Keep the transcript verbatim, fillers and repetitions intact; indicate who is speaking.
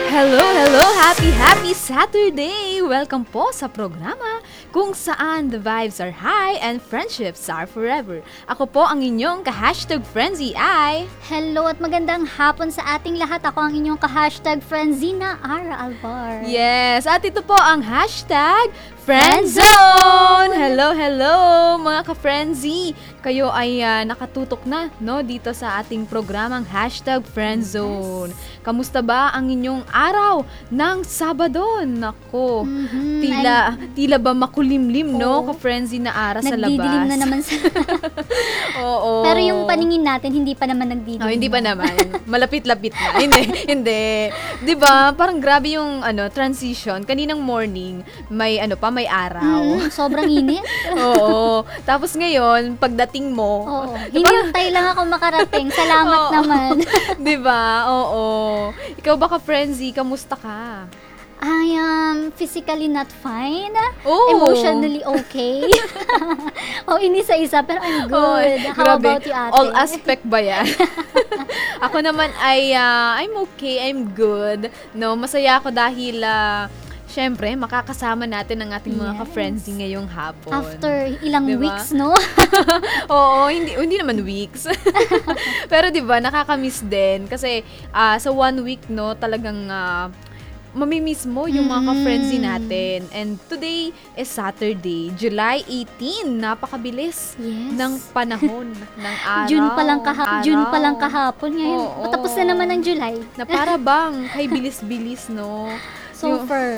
Speaker 1: Hello, hello! Happy, happy Saturday! Welcome po sa programa kung saan the vibes are high and friendships are forever. Ako po ang inyong ka-hashtag Frenzy ay...
Speaker 2: Hello at magandang hapon sa ating lahat. Ako ang inyong ka-hashtag Frenzina Ara Alvar.
Speaker 1: Yes! At ito po ang hashtag Friendzone! Hello, hello mga ka-Frenzy! Kayo ay uh, nakatutok na no, dito sa ating programang hashtag Friendzone. Yes. Kamusta ba ang inyong araw ng Sabado? Nako,
Speaker 2: Mm-hmm.
Speaker 1: tila, tila ba makulimlim no,
Speaker 2: Oo.
Speaker 1: ka-Frenzy na ara sa labas?
Speaker 2: Nagdidilim na naman sa...
Speaker 1: Oo.
Speaker 2: Pero yung paningin natin, hindi pa naman nagdidilim.
Speaker 1: Oh, hindi pa naman. Malapit-lapit na. hindi, hindi. 'Di ba? Parang grabe yung ano, transition. Kaninang morning, may ano pa, may araw.
Speaker 2: Mm, sobrang init.
Speaker 1: Oo. Tapos ngayon, pagdating mo,
Speaker 2: Oo.
Speaker 1: di ba?
Speaker 2: Hinihintay lang ako makarating. Salamat
Speaker 1: Oo.
Speaker 2: naman.
Speaker 1: 'Di ba? Oo. Ikaw ba ka-Frenzy, kamusta ka?
Speaker 2: I am physically not fine.
Speaker 1: Oh.
Speaker 2: Emotionally okay. O, inisa-isa, pero I'm good.
Speaker 1: Oh,
Speaker 2: How
Speaker 1: grabe.
Speaker 2: about you, ate?
Speaker 1: All aspect ba yan? Ako naman ay, ah, I'm okay, I'm good. No, masaya ako dahil, ah, syempre, makakasama natin ang ating mga
Speaker 2: Yes.
Speaker 1: ka-Frenzy ngayong hapon.
Speaker 2: After ilang
Speaker 1: Diba?
Speaker 2: weeks, no?
Speaker 1: Oo, hindi hindi naman weeks. Pero 'di ba, nakaka-miss din kasi ah, sa one week no, talagang uh, mamimiss mo yung mga ka-Frenzy
Speaker 2: Mm.
Speaker 1: natin. And today is Saturday, July eighteenth. Napakabilis
Speaker 2: Yes.
Speaker 1: ng panahon ng araw.
Speaker 2: June pa lang kaha-
Speaker 1: araw.
Speaker 2: June pa lang kahapon ngayon.
Speaker 1: Oo.
Speaker 2: Patapos na naman ng July.
Speaker 1: Na para bang kay bilis-bilis no.
Speaker 2: So
Speaker 1: Yung-
Speaker 2: far.